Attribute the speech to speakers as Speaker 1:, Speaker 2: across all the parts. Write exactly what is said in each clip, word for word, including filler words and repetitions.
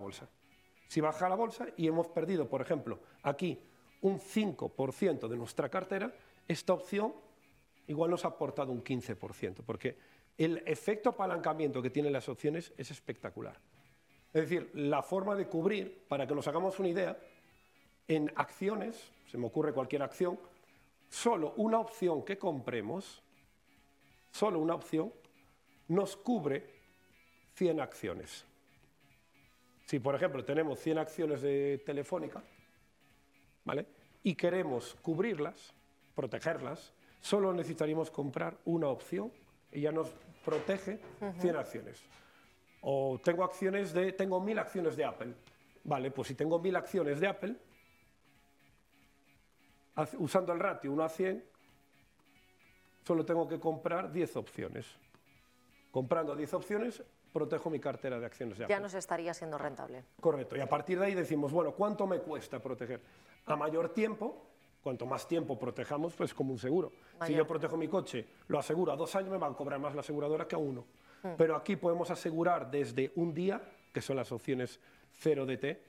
Speaker 1: bolsa. Si baja la bolsa y hemos perdido, por ejemplo, aquí un cinco por ciento de nuestra cartera, esta opción igual nos ha aportado un quince por ciento, porque el efecto apalancamiento que tienen las opciones es espectacular. Es decir, la forma de cubrir, para que nos hagamos una idea, en acciones, se me ocurre cualquier acción, solo una opción que compremos, solo una opción, nos cubre cien acciones. Si, por ejemplo, tenemos cien acciones de Telefónica, ¿vale?, y queremos cubrirlas, protegerlas, solo necesitaríamos comprar una opción y ya nos protege cien acciones. O tengo acciones de, tengo mil acciones de Apple. Vale, pues si tengo mil acciones de Apple, usando el ratio uno a cien, solo tengo que comprar diez opciones. Comprando diez opciones, protejo mi cartera de acciones de Apple.
Speaker 2: Ya nos estaría siendo rentable.
Speaker 1: Correcto, y a partir de ahí decimos, bueno, ¿cuánto me cuesta proteger? A mayor tiempo, cuanto más tiempo protejamos, pues como un seguro. Mayor. Si yo protejo mi coche, lo aseguro a dos años, me van a cobrar más la aseguradora que a uno. Hmm. Pero aquí podemos asegurar desde un día, que son las opciones cero D T,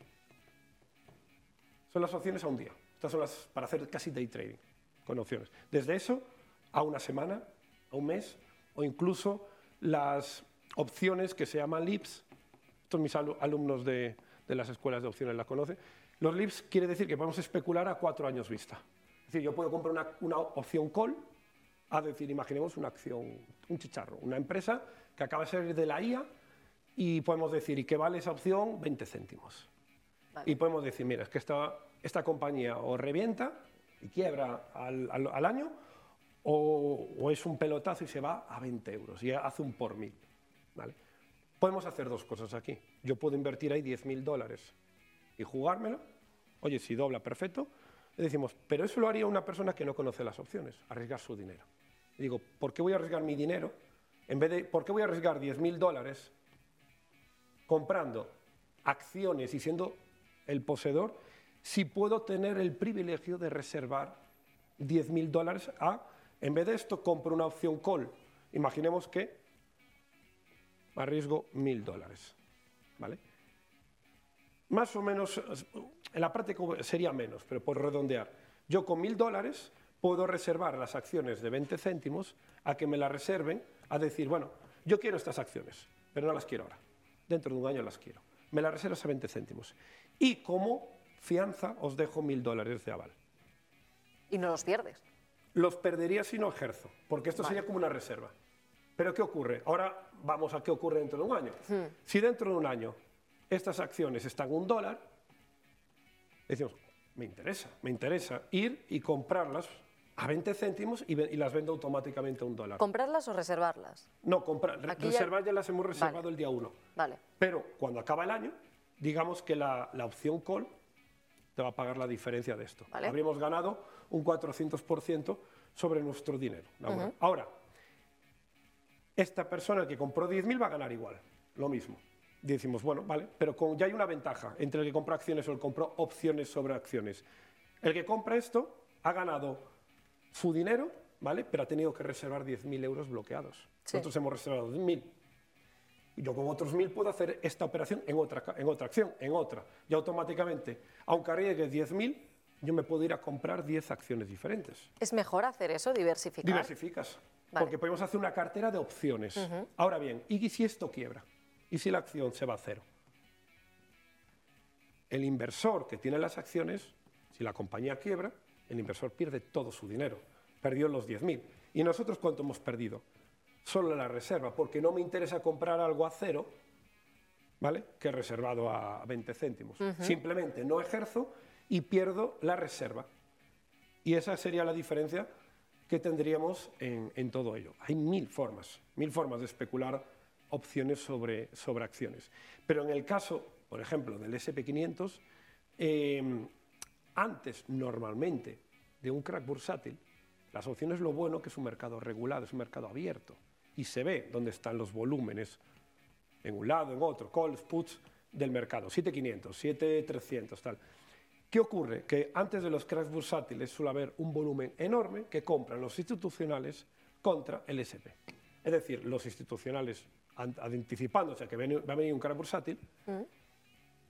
Speaker 1: son las opciones a un día. Estas son las para hacer casi day trading con opciones. Desde eso a una semana, a un mes, o incluso las opciones que se llaman L I Ps. Estos mis alumnos de, de las escuelas de opciones las conocen. Los L I Ps quiere decir que podemos especular a cuatro años vista. Es decir, yo puedo comprar una, una opción call, a decir, imaginemos una acción, un chicharro, una empresa que acaba de salir de la I A y podemos decir, ¿y qué vale esa opción? veinte céntimos. Vale. Y podemos decir, mira, es que esta, esta compañía o revienta y quiebra al, al, al año o, o es un pelotazo y se va a veinte euros y hace un por mil. ¿Vale? Podemos hacer dos cosas aquí. Yo puedo invertir ahí diez mil dólares y jugármelo. Oye, si dobla, perfecto. Le decimos, pero eso lo haría una persona que no conoce las opciones, arriesgar su dinero. Y digo, ¿por qué voy a arriesgar mi dinero? En vez de, ¿por qué voy a arriesgar diez mil dólares comprando acciones y siendo el poseedor si puedo tener el privilegio de reservar diez mil dólares a, en vez de esto, compro una opción call. Imaginemos que arriesgo mil dólares, ¿vale? Más o menos, en la práctica sería menos, pero por redondear, yo con mil dólares puedo reservar las acciones de veinte céntimos a que me las reserven, a decir, bueno, yo quiero estas acciones, pero no las quiero ahora, dentro de un año las quiero. Me las reservas a veinte céntimos. Y como fianza os dejo mil dólares de aval.
Speaker 2: ¿Y no los pierdes?
Speaker 1: Los perdería si no ejerzo, porque esto vale. Sería como una reserva. Pero ¿qué ocurre? Ahora vamos a qué ocurre dentro de un año. Hmm. Si dentro de un año estas acciones están un dólar, decimos, me interesa, me interesa ir y comprarlas a veinte céntimos y, y las vendo automáticamente a un dólar.
Speaker 2: ¿Comprarlas o reservarlas?
Speaker 1: No, comprar, reservar ya... ya las hemos reservado vale. El día uno.
Speaker 2: Vale.
Speaker 1: Pero cuando acaba el año, digamos que la, la opción call te va a pagar la diferencia de esto. Vale. Habríamos ganado un cuatrocientos por ciento sobre nuestro dinero. Uh-huh. Ahora, esta persona que compró diez mil va a ganar igual, lo mismo. Decimos, bueno, vale, pero con, ya hay una ventaja entre el que compra acciones o el que compró opciones sobre acciones. El que compra esto ha ganado su dinero, ¿vale? Pero ha tenido que reservar diez mil euros bloqueados. Sí. Nosotros hemos reservado mil. Y yo con otros mil puedo hacer esta operación en otra, en otra acción, en otra. Y automáticamente, aunque arriesgue diez mil, yo me puedo ir a comprar diez acciones diferentes.
Speaker 2: ¿Es mejor hacer eso, diversificar?
Speaker 1: Diversificas, vale. Porque podemos hacer una cartera de opciones. Uh-huh. Ahora bien, ¿y si esto quiebra? ¿Y si la acción se va a cero? El inversor que tiene las acciones, si la compañía quiebra, el inversor pierde todo su dinero. Perdió los diez mil. ¿Y nosotros cuánto hemos perdido? Solo la reserva, porque no me interesa comprar algo a cero, ¿vale?, que he reservado a veinte céntimos. Uh-huh. Simplemente no ejerzo y pierdo la reserva. Y esa sería la diferencia que tendríamos en, en todo ello. Hay mil formas, mil formas de especular opciones sobre, sobre acciones. Pero en el caso, por ejemplo, del ese and pe quinientos, eh, antes, normalmente, de un crack bursátil, las opciones, lo bueno que es un mercado regulado, es un mercado abierto, y se ve dónde están los volúmenes, en un lado, en otro, calls, puts del mercado, siete mil quinientos, siete mil trescientos, tal. ¿Qué ocurre? Que antes de los cracks bursátiles suele haber un volumen enorme que compran los institucionales contra el ese and pe. Es decir, los institucionales anticipándose a que va a venir un crack bursátil, ¿Mm?